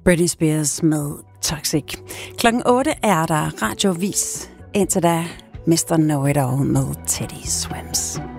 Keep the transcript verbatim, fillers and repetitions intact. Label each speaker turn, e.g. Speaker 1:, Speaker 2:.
Speaker 1: Britney Spears med Toxic. Klokken otte er der radiovis. Indtil da, mister Know It All med Teddy Swims.